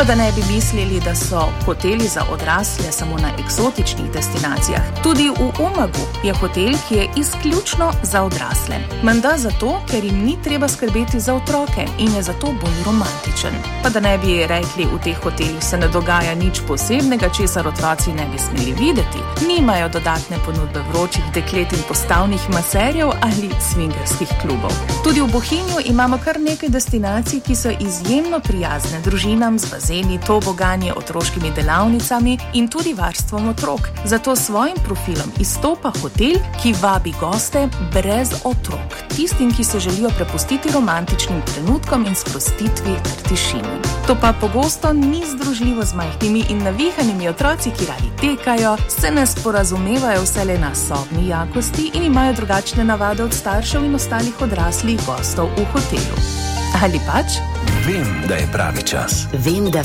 Pa da ne bi mislili, da so hoteli za odrasle samo na eksotičnih destinacijah. Tudi v Umagu je hotel, ki je izključno za odrasle. Menda zato, ker jim ni treba skrbeti za otroke in je zato bolj romantičen. Pa da ne bi rekli, v teh hotelih se ne dogaja nič posebnega, česar otroci ne bi smeli videti. Nimajo dodatne ponudbe vročih deklet in postavnih maserjev ali swingerskih klubov. Tudi v Bohinju imamo kar nekaj destinacij, ki so izjemno prijazne družinam z bazeni, tobogani, otroškimi delavnicami in tudi varstvom otrok. Zato svojim profilom izstopa hotel, ki vabi goste brez otrok. Tistim, ki se želijo prepustiti romantičnim trenutkom in sprostitvi ter tišini. To pa pogosto ni združljivo z majhnimi in navihanimi otroci, ki radi tekajo, se ne sporazumevajo vselej na sobni jakosti in imajo drugačne navade od staršev in ostalih odraslih gostov v hotelu. Ali pač? Vem, da je pravi čas. Vem, da